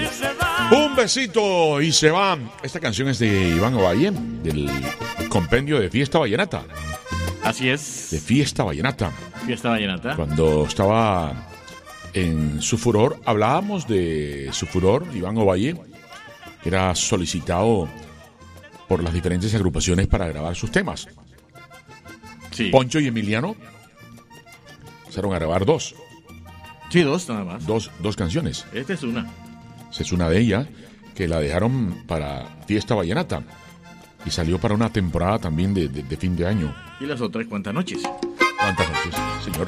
Un besito y se va. Esta canción es de Iván Ovalle, del compendio de Fiesta Vallenata. Así es. De Fiesta Vallenata. Fiesta Vallenata. Cuando estaba en su furor, hablábamos de su furor, Iván Ovalle, que era solicitado por las diferentes agrupaciones para grabar sus temas. Sí. Poncho y Emiliano empezaron a grabar dos nada más. Dos canciones. Esta es una. Esa es una de ellas, que la dejaron para Fiesta Vallenata y salió para una temporada también de fin de año. ¿Y las otras cuántas noches? ¿Cuántas noches, señor?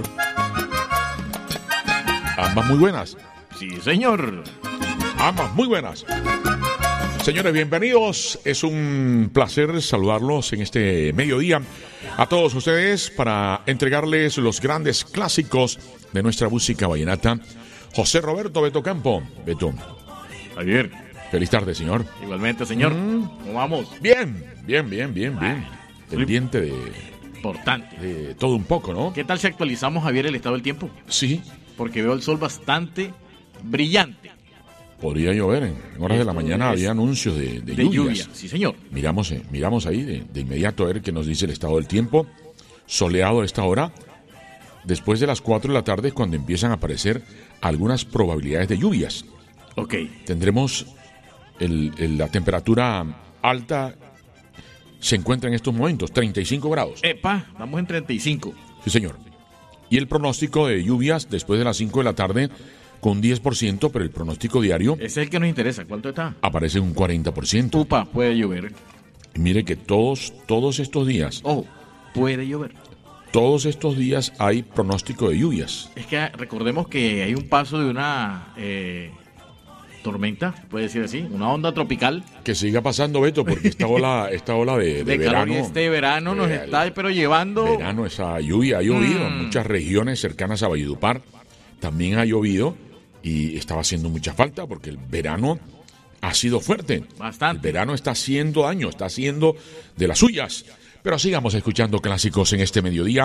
Ambas muy buenas. Sí, señor. Ambas muy buenas. Señores, bienvenidos. Es un placer saludarlos en este mediodía a todos ustedes para entregarles los grandes clásicos de nuestra música vallenata. José Roberto Beto Campo. Beto. Javier. Feliz tarde, señor. Igualmente, señor. ¿Cómo vamos? Bien. Pendiente de... Importante. De todo un poco, ¿no? ¿Qué tal si actualizamos, Javier, el estado del tiempo? Sí. Porque veo el sol bastante brillante. Podría llover. En horas de la mañana había anuncios de lluvias. Sí, señor. Miramos ahí de inmediato a ver qué nos dice el estado del tiempo. Soleado a esta hora. Después de las 4 de la tarde es cuando empiezan a aparecer algunas probabilidades de lluvias. Ok. Tendremos la temperatura alta, se encuentra en estos momentos, 35 grados. Epa, vamos en 35. Sí, señor. Y el pronóstico de lluvias después de las 5 de la tarde con 10%, pero el pronóstico diario... Ese es el que nos interesa. ¿Cuánto está? Aparece un 40%. Upa, puede llover. Y mire que todos estos días... Ojo, puede llover. Todos estos días hay pronóstico de lluvias. Es que recordemos que hay un paso de una tormenta, puede decir así, una onda tropical. Que siga pasando, Beto, porque esta ola de calor, verano... este verano nos está pero llevando... Verano, esa lluvia ha llovido en muchas regiones cercanas a Valledupar. También ha llovido y estaba haciendo mucha falta porque el verano ha sido fuerte. Bastante. El verano está haciendo daño, está haciendo de las suyas. Pero sigamos escuchando clásicos en este mediodía.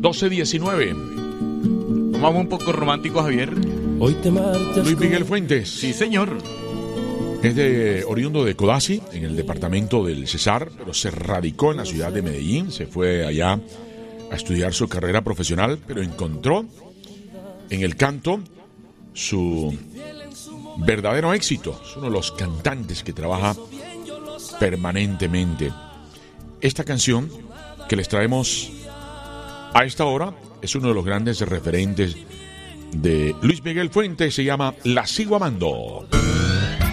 12:19. Vamos un poco romántico, Javier. Hoy te marchas. Luis Miguel Fuentes. Sí, señor. Es oriundo de Codazzi, en el departamento del Cesar, pero se radicó en la ciudad de Medellín. Se fue allá a estudiar su carrera profesional, pero encontró en el canto su verdadero éxito. Es uno de los cantantes que trabaja permanentemente. Esta canción que les traemos a esta hora es uno de los grandes referentes de Luis Miguel Fuentes. Se llama La Sigo Amando.